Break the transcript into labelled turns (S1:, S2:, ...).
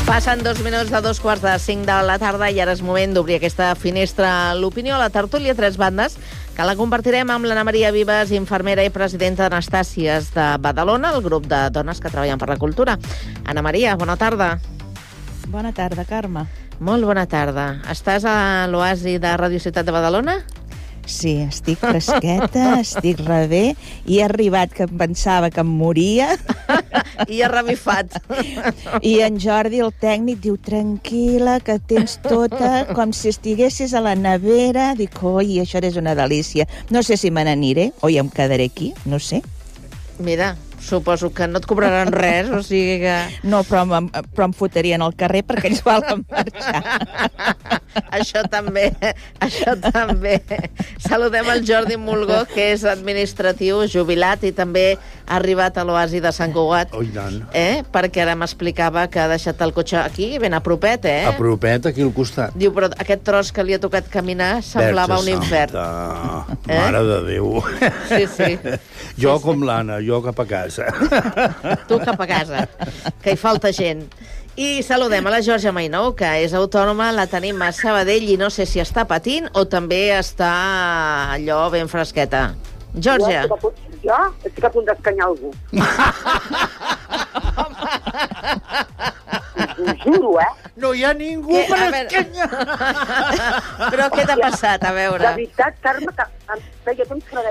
S1: Passen 2 minuts de 2:45 de la tarda i ara és moment d'obrir aquesta finestra a l'opinió, a la tertúlia Tres Bandes, que la compartirem amb l'Anna Maria Vives, infermera i presidenta d'Anastàcies de Badalona, el grup de dones que treballen per la cultura. Anna Maria, bona tarda.
S2: Bona tarda, Carme.
S1: Molt bona tarda. Estàs a l'oasi de Radio Ciutat de Badalona?
S2: Sí, estic fresqueta, estic rebé, i he arribat que em pensava que em moria.
S1: I ha revifat.
S2: I en Jordi, el tècnic, diu, tranquil·la, que tens tota, com si estiguessis a la nevera. Dic, oi, això és una delícia. No sé si me n'aniré o ja em quedaré aquí, no sé.
S1: Mira, suposo que no et cobraran res, o sigui que...
S2: No, però em fotrien al carrer perquè ells volen marxar.
S1: Això també, això també. Saludem el Jordi Mulgó, que és administratiu, jubilat, i també ha arribat a l'oasi de Sant Cugat.
S3: Oh, i tant.
S1: Perquè ara m'explicava que ha deixat el cotxe aquí, ben a propet,
S3: A propet, aquí al costat.
S1: Diu, però aquest tros que li ha tocat caminar semblava un infern.
S3: Mare de Déu.
S1: Sí.
S3: Jo com l'Anna, jo cap a casa.
S1: Tu cap a casa, que hi falta gent. I saludem a la Georgia Mainou, que és autònoma, la tenim a Sabadell i no sé si està patint o també està allò ben fresqueta. Georgia.
S4: Jo estic a punt d'escanyar algú. Ho juro,
S3: No hi ha ningú per escanyar.
S1: Però què t'ha passat, a veure?
S4: De veritat, Carme, que em feia temps que no